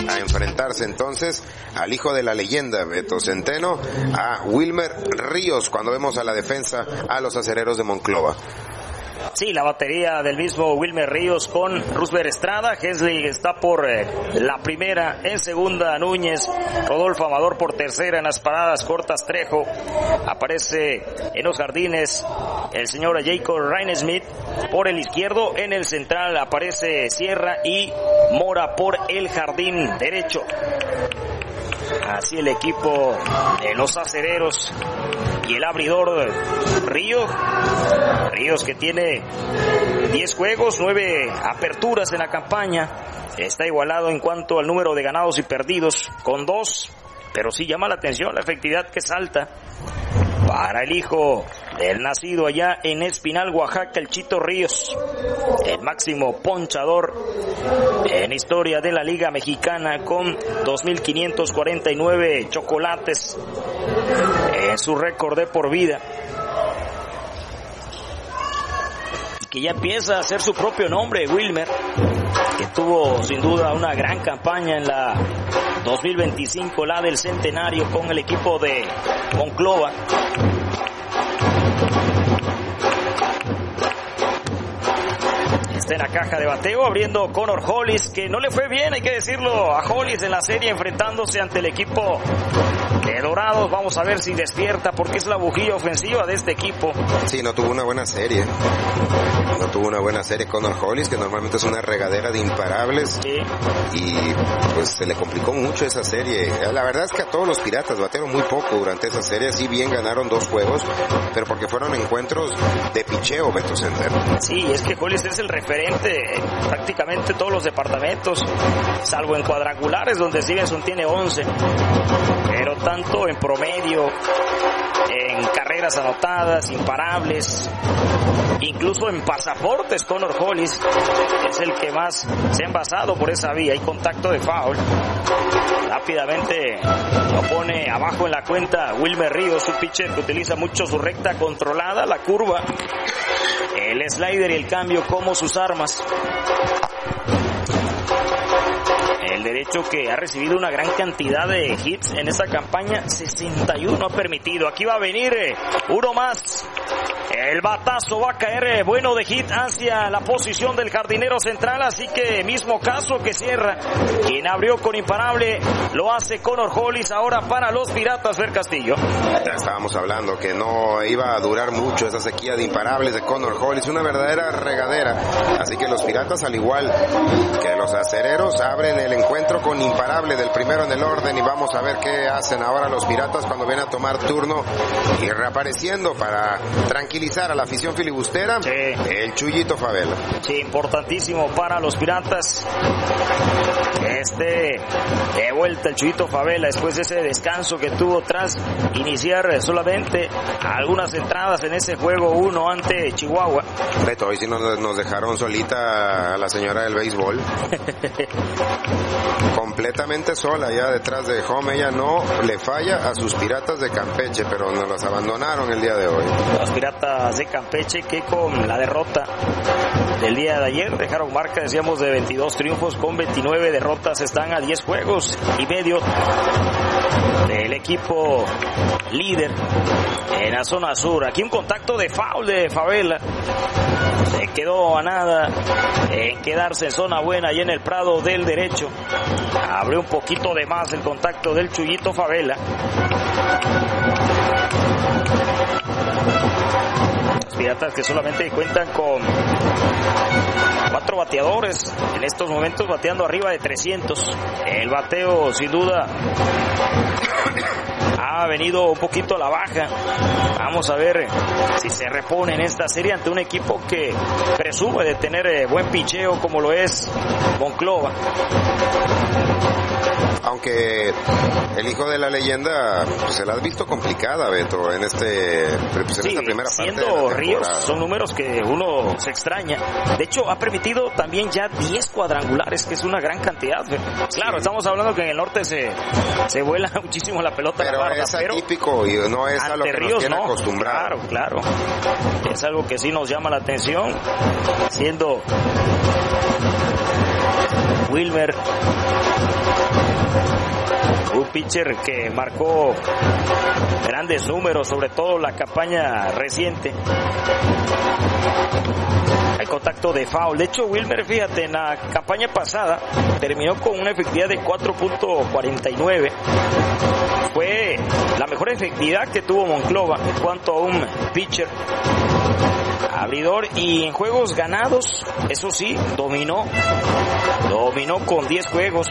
a enfrentarse entonces al hijo de la leyenda, Beto Centeno, a Wilmer Ríos, cuando vemos a la defensa a los acereros de Monclova. Sí, la batería del mismo Wilmer Ríos con Roosevelt Estrada. Hensley está por la primera, en segunda Núñez, Rodolfo Amador por tercera, en las paradas cortas Trejo, aparece en los jardines el señor Jacob Ryan-Smith por el izquierdo, en el central aparece Sierra y Mora por el jardín derecho. Así el equipo de los acereros y el abridor Ríos que tiene 10 juegos, 9 aperturas en la campaña, está igualado en cuanto al número de ganados y perdidos con 2, pero sí llama la atención la efectividad que salta para el hijo del nacido allá en Espinal, Oaxaca, el Chito Ríos, el máximo ponchador en historia de la Liga Mexicana con 2,549 chocolates en su récord de por vida, y que ya empieza a hacer su propio nombre, Wilmer, que tuvo sin duda una gran campaña en la 2025, la del centenario, con el equipo de Monclova. Está en la caja de bateo, abriendo Connor Hollis, que no le fue bien, hay que decirlo, a Hollis en la serie, enfrentándose ante el equipo de Dorados. Vamos a ver si despierta, porque es la bujía ofensiva de este equipo. Sí, no tuvo una buena serie. Connor Hollis, que normalmente es una regadera de imparables. Sí. Y pues se le complicó mucho esa serie. La verdad es que a todos los Piratas batearon muy poco durante esa serie. Sí, bien ganaron 2 juegos, pero porque fueron encuentros de picheo, Beto Centeno. Sí, es que Hollis es el referente en prácticamente todos los departamentos, salvo en cuadrangulares, donde Stevenson tiene 11, pero tanto en promedio, en carreras anotadas, imparables, incluso en pasaportes, Connor Hollis es el que más se ha envasado por esa vía. Hay contacto de foul, rápidamente lo pone abajo en la cuenta Wilmer Ríos, un pitcher que utiliza mucho su recta controlada, la curva, el slider y el cambio como sus armas. El derecho, que ha recibido una gran cantidad de hits en esta campaña, 61 ha permitido. Aquí va a venir uno más. El batazo va a caer bueno de hit hacia la posición del jardinero central, así que mismo caso que Sierra, quien abrió con imparable, lo hace Connor Hollis ahora para los Piratas. Ver Castillo. Ya estábamos hablando que no iba a durar mucho esa sequía de imparables de Connor Hollis, una verdadera regadera, así que los Piratas, al igual que los acereros, abren el encuentro con imparable del primero en el orden, y vamos a ver qué hacen ahora los Piratas cuando vienen a tomar turno y reapareciendo para tranquilizar a la afición filibustera. Sí. El Chuyito Favela. Sí, importantísimo para los Piratas de vuelta el Chuyito Favela después de ese descanso que tuvo tras iniciar solamente algunas entradas en ese juego 1 ante Chihuahua. Beto, hoy sí nos dejaron solita a la señora del béisbol. Completamente sola ya detrás de home. Ella no le falla a sus Piratas de Campeche, pero nos las abandonaron el día de hoy. Los Piratas de Campeche, que con la derrota del día de ayer dejaron marca, decíamos, de 22 triunfos con 29 derrotas. Están a 10 juegos y medio del equipo líder en la zona sur. Aquí un contacto de foul de Favela. Se quedó a nada en quedarse en zona buena y en el prado del derecho. Abrió un poquito de más el contacto del Chuyito Favela. Los Piratas, que solamente cuentan con 4 bateadores en estos momentos, bateando arriba de 300. El bateo, sin duda, ha venido un poquito a la baja. Vamos a ver si se repone en esta serie ante un equipo que presume de tener buen picheo, como lo es Monclova. Aunque el hijo de la leyenda se la has visto complicada, Beto, en esta primera parte de la temporada. Ríos, son números que uno se extraña. De hecho, ha permitido también ya 10 cuadrangulares, que es una gran cantidad. Claro, estamos hablando que en el norte se vuela muchísimo la pelota. Pero la barda, es atípico y no es a lo que Ríos, nos tiene acostumbrado. Claro. Es algo que sí nos llama la atención, siendo Wilmer, un pitcher que marcó grandes números, sobre todo la campaña reciente. El contacto de foul. De hecho, Wilmer, fíjate, en la campaña pasada terminó con una efectividad de 4.49. Fue la mejor efectividad que tuvo Monclova en cuanto a un pitcher abridor, y en juegos ganados, eso sí, dominó con 10 juegos,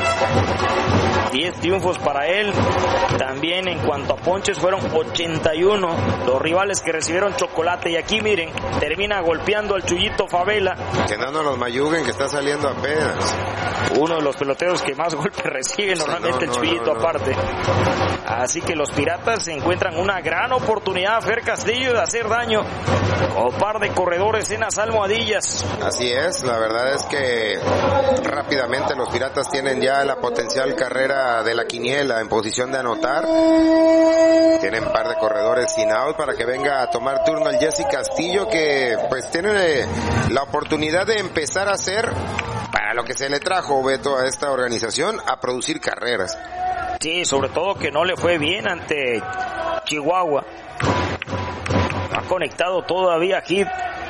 10 triunfos para él. También en cuanto a ponches fueron 81 los rivales que recibieron chocolate, y aquí miren, termina golpeando al Chuyito Favela, que no nos los mayuguen, que está saliendo apenas, uno de los peloteros que más golpes recibe normalmente, el Chuyito aparte. Así que los Piratas se encuentran una gran oportunidad, Fer Castillo, de hacer daño con un par de corredores en las almohadillas. Así es, la verdad es que rápidamente los Piratas tienen ya la potencial carrera de la quiniela en posición de anotar. Tienen un par de corredores sin out para que venga a tomar turno el Jesse Castillo, que pues tiene la oportunidad de empezar a hacer para lo que se le trajo, Beto, a esta organización, a producir carreras. Sí, sobre todo que no le fue bien ante Chihuahua. No ha conectado todavía Hit.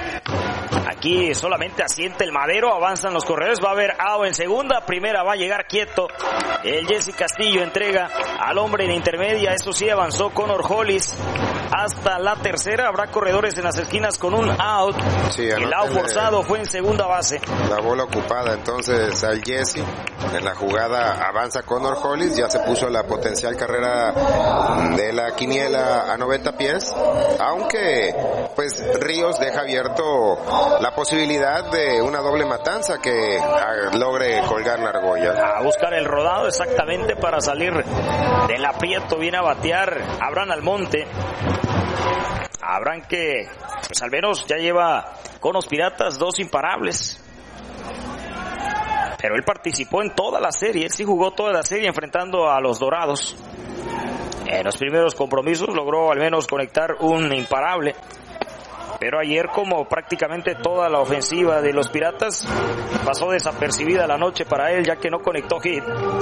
Aquí solamente asiente el Madero, avanzan los corredores, va a haber out en segunda, primera va a llegar quieto el Jesse Castillo, entrega al hombre en intermedia, eso sí, avanzó Connor Hollis hasta la tercera, habrá corredores en las esquinas con un out, sí, el out forzado fue en segunda base. La bola ocupada entonces al Jesse, en la jugada avanza Connor Hollis, ya se puso la potencial carrera de la quiniela a 90 pies, aunque pues Ríos deja abierto la posibilidad de una doble matanza que logre colgar la argolla. A buscar el rodado exactamente para salir del aprieto, viene a batear Abraham Almonte. Abraham que pues al menos ya lleva con los Piratas 2 imparables. Pero él participó en toda la serie, él sí jugó toda la serie enfrentando a los Dorados. En los primeros compromisos logró al menos conectar un imparable. Pero ayer, como prácticamente toda la ofensiva de los Piratas, pasó desapercibida la noche para él, ya que no conectó hit.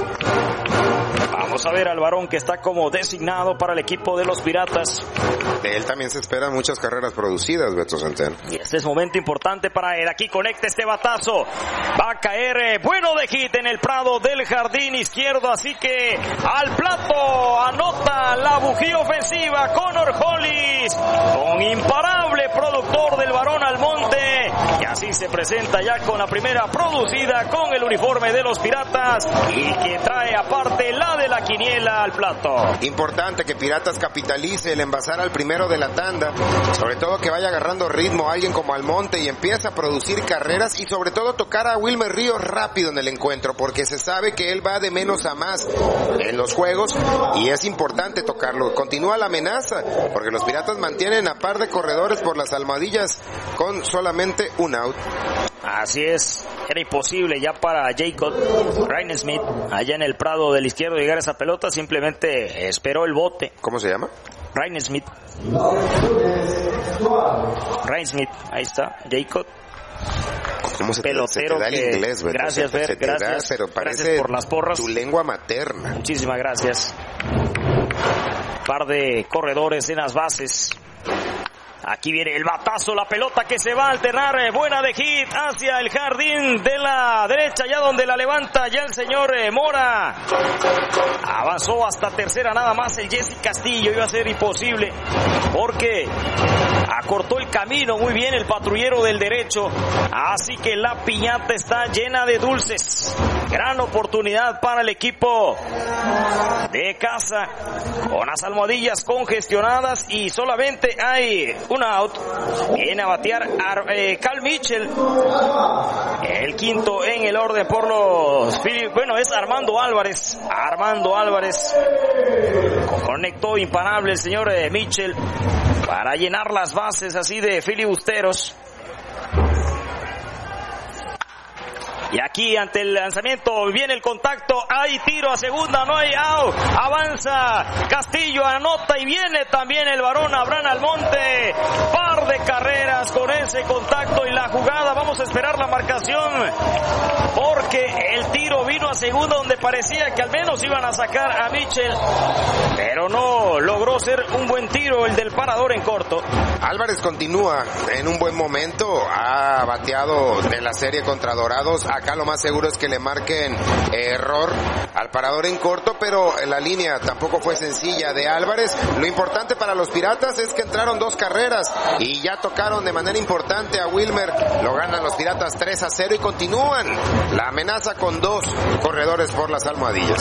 Vamos a ver al varón que está como designado para el equipo de los Piratas. De él también se esperan muchas carreras producidas, Beto Centeno. Y este es momento importante para él. Aquí conecta este batazo. Va a caer bueno de hit en el prado del jardín izquierdo. Así que al plato anota la bujía ofensiva Connor Hollis, con imparable productor del varón Almonte. Y así se presenta ya con la primera producida con el uniforme de los Piratas, y que trae aparte la de la quiniela al plato. Importante que Piratas capitalice el envasar al primero de la tanda, sobre todo que vaya agarrando ritmo a alguien como Almonte y empieza a producir carreras, y sobre todo tocar a Wilmer Ríos rápido en el encuentro, porque se sabe que él va de menos a más en los juegos y es importante tocarlo. Continúa la amenaza porque los Piratas mantienen a par de corredores por las almohadillas con solamente un out. Así es, era imposible ya para Jacob Ryan Smith allá en el prado del izquierdo llegar a esa pelota, simplemente esperó el bote. ¿Cómo se llama? Ryan Smith. Ryan Smith, ahí está, Jacob. ¿Cómo se pelotero te da el inglés, Beto? Gracias, Fer, gracias. Pero parece gracias por las porras. Tu lengua materna. Muchísimas gracias. Par de corredores en las bases. Aquí viene el batazo, la pelota que se va a alternar, buena de hit hacia el jardín de la derecha, ya donde la levanta ya el señor Mora. Avanzó hasta tercera nada más el Jesse Castillo, iba a ser imposible porque acortó el camino muy bien el patrullero del derecho, así que la piñata está llena de dulces. Gran oportunidad para el equipo de casa, con las almohadillas congestionadas y solamente hay un out. Viene a batear Cal Mitchell, el quinto en el orden por los Phillies. Bueno, es Armando Álvarez. Conectó imparable el señor Mitchell para llenar las bases así de filibusteros. Y aquí ante el lanzamiento viene el contacto, hay tiro a segunda, no hay out, avanza Castillo, anota y viene también el varón Abraham Almonte, par de carreras con ese contacto y la jugada, vamos a esperar la marcación porque el tiro vino a segunda donde parecía que al menos iban a sacar a Mitchell, pero no logró ser un buen tiro el del parador en corto. Álvarez continúa en un buen momento, ha bateado de la serie contra Dorados, acá lo más seguro es que le marquen error al parador en corto, pero la línea tampoco fue sencilla de Álvarez. Lo importante para los Piratas es que entraron 2 carreras y ya tocaron de manera importante a Wilmer, lo ganan los Piratas 3-0 y continúan la amenaza con 2 corredores por las almohadillas.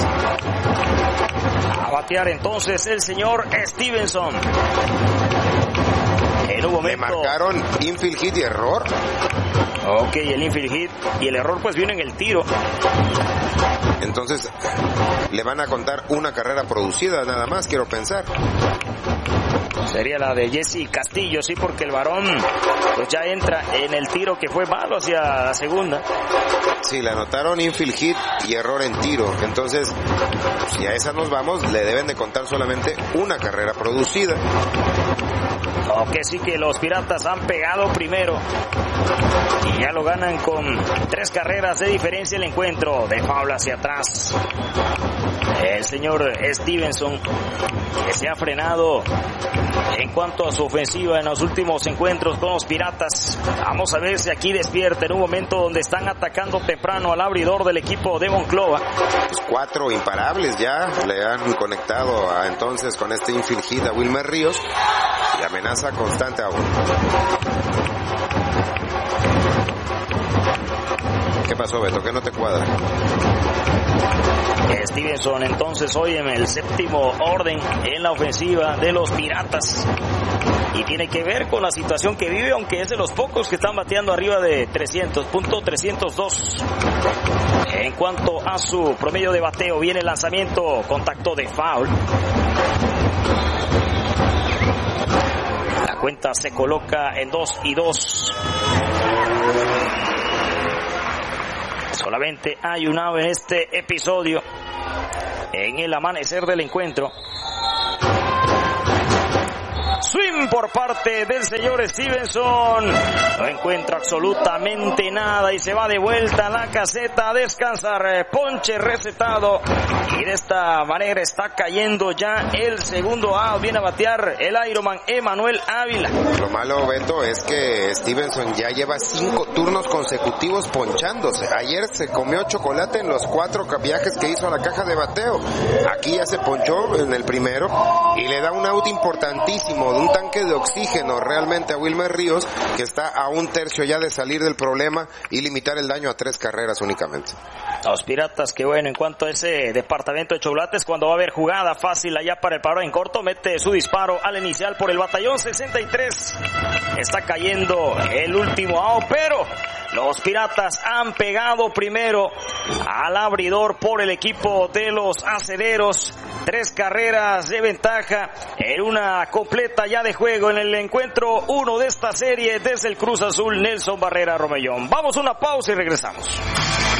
A batear entonces el señor Stevenson. En un momento le marcaron infield hit y error. Ok, el infield hit y el error pues vino en el tiro. Entonces le van a contar una carrera producida nada más, quiero pensar. Sería la de Jesse Castillo, sí, porque el varón pues ya entra en el tiro que fue malo hacia la segunda. Sí, le anotaron infield hit y error en tiro. Entonces, si a esa nos vamos, le deben de contar solamente una carrera producida. Ok, sí que los Piratas han pegado primero y ya lo ganan con 3 carreras de diferencia el encuentro. De foul hacia atrás el señor Stevenson, que se ha frenado en cuanto a su ofensiva en los últimos encuentros con los Piratas. Vamos a ver si aquí despierta en un momento donde están atacando temprano al abridor del equipo de Monclova. Pues 4 imparables ya le han conectado entonces con este infield hit a Wilmer Ríos y amenaza constante aún. ¿Qué pasó, Beto? ¿Qué no te cuadra? Stevenson entonces hoy en el 7º orden en la ofensiva de los Piratas y tiene que ver con la situación que vive, aunque es de los pocos que están bateando arriba de 300.302. En cuanto a su promedio de bateo, viene el lanzamiento, contacto de foul. La cuenta se coloca en 2-2. Solamente hay un out en este episodio, en el amanecer del encuentro. Swing por parte del señor Stevenson. No encuentra absolutamente nada y se va de vuelta a la caseta a descansar. Ponche recetado. Y de esta manera está cayendo ya el segundo out. Viene a batear el Ironman Emanuel Ávila. Lo malo, Beto, es que Stevenson ya lleva 5 turnos consecutivos ponchándose. Ayer se comió chocolate en los 4 viajes que hizo a la caja de bateo. Aquí ya se ponchó en el primero y le da un out importantísimo, de un tanque de oxígeno realmente a Wilmer Ríos, que está a 1/3 ya de salir del problema y limitar el daño a 3 carreras únicamente. Los Piratas, que bueno, en cuanto a ese departamento de chocolates, cuando va a haber jugada fácil allá para el paro en corto, mete su disparo al inicial por el batallón 63. Está cayendo el último out, pero los Piratas han pegado primero al abridor por el equipo de los Acereros. 3 carreras de ventaja en una completa ya de juego en el encuentro 1 de esta serie desde el Cruz Azul Nelson Barrera Romellón. Vamos a una pausa y regresamos.